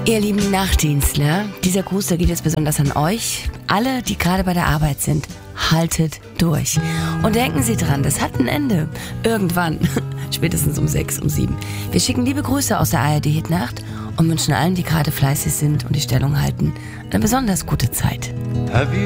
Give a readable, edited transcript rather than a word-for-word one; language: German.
Ihr lieben Nachtdienstler, dieser Gruß, der geht jetzt besonders an euch. Alle, die gerade bei der Arbeit sind, haltet durch. Und denken Sie dran, das hat ein Ende. Irgendwann, spätestens um 6, um 7. Wir schicken liebe Grüße aus der ARD-Hitnacht und wünschen allen, die gerade fleißig sind und die Stellung halten, eine besonders gute Zeit.